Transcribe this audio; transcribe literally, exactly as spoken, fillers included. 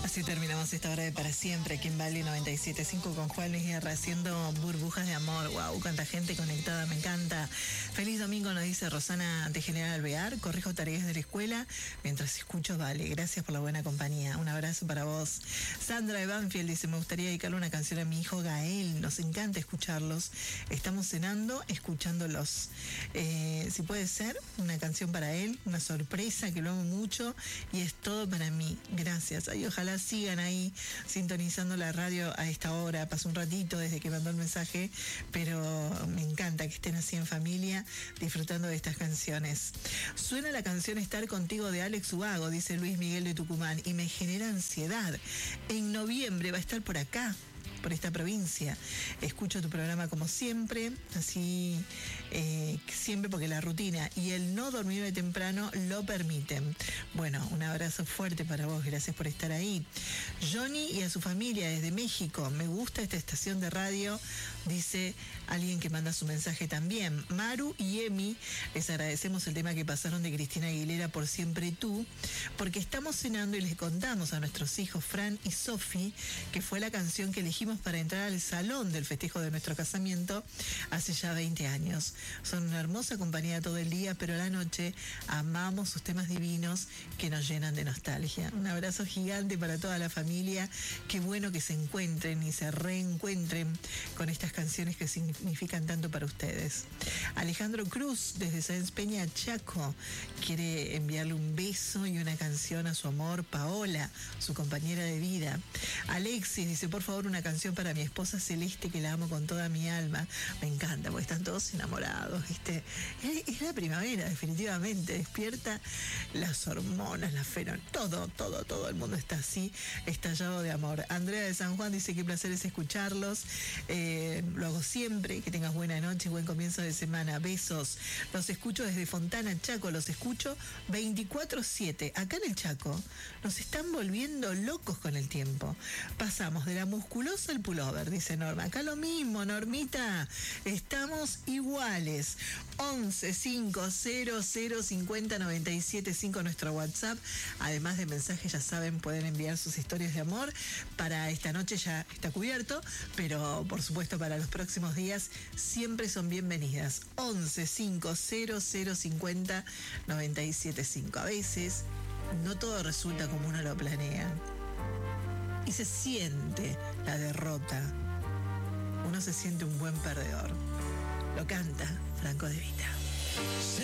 Así terminamos esta hora de Para Siempre aquí en Vale noventa y siete punto cinco con Juan Luis Guerra haciendo burbujas de amor. Wow, cuánta gente conectada, me encanta. Feliz domingo, nos dice Rosana de General Alvear. Corrijo tareas de la escuela mientras escucho Vale. Gracias por la buena compañía. Un abrazo para vos. Sandra de Banfield dice, me gustaría dedicarle una canción a mi hijo Gael. Nos encanta escucharlos. Estamos cenando, escuchándolos. Eh, si puede ser, una canción para él, una sorpresa que lo amo mucho y es todo para mí. Gracias. Ay, ojalá sigan ahí sintonizando la radio a esta hora. Pasó un ratito desde que mandó el mensaje, pero me encanta que estén así en familia disfrutando de estas canciones. Suena la canción Estar Contigo de Alex Ubago, dice Luis Miguel de Tucumán, y me genera ansiedad. En noviembre va a estar por acá, por esta provincia. Escucho tu programa como siempre, así eh, siempre porque la rutina y el no dormir de temprano lo permiten. Bueno, un abrazo fuerte para vos, gracias por estar ahí. Johnny y a su familia desde México, me gusta esta estación de radio, dice alguien que manda su mensaje también. Maru y Emi, les agradecemos el tema que pasaron de Cristina Aguilera, Por Siempre Tú, porque estamos cenando y les contamos a nuestros hijos Fran y Sofi que fue la canción que elegimos para entrar al salón del festejo de nuestro casamiento hace ya veinte años. Son una hermosa compañía todo el día, pero a la noche amamos sus temas divinos que nos llenan de nostalgia. Un abrazo gigante para toda la familia. Qué bueno que se encuentren y se reencuentren con estas canciones que significan tanto para ustedes. Alejandro Cruz, desde Sáenz Peña, Chaco, quiere enviarle un beso y una canción a su amor, Paola, su compañera de vida. Alexis dice, por favor, una canción para mi esposa Celeste, que la amo con toda mi alma. Me encanta, porque están todos enamorados, ¿viste? Es, es la primavera, definitivamente. Despierta las hormonas, la feromonas, todo, todo, todo el mundo está así, estallado de amor. Andrea de San Juan dice, qué placer es escucharlos. Eh, lo hago siempre. Que tengas buena noche, buen comienzo de semana. Besos. Los escucho desde Fontana, Chaco. Los escucho veinticuatro siete. Acá en el Chaco nos están volviendo locos con el tiempo. Pasamos de la musculosa al pullover, dice Norma. Acá lo mismo, Normita. Estamos iguales. once cinco cero cero cincuenta noventa y siete cinco nuestro WhatsApp. Además de mensajes, ya saben, pueden enviar sus historias de amor. Para esta noche ya está cubierto, pero por supuesto para los próximos días siempre son bienvenidas. once cinco cero cero cincuenta noventa y siete cinco. A veces no todo resulta como uno lo planea y se siente la derrota. Uno se siente un buen perdedor. Lo canta Franco De Vita.